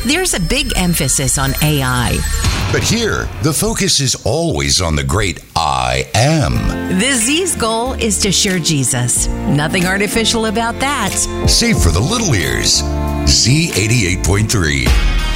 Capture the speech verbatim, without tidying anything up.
there's a big emphasis on A I. But here, the focus is always on the great I Am. The Z's goal is to share Jesus. Nothing artificial about that. Save for the little ears. Z eighty-eight point three.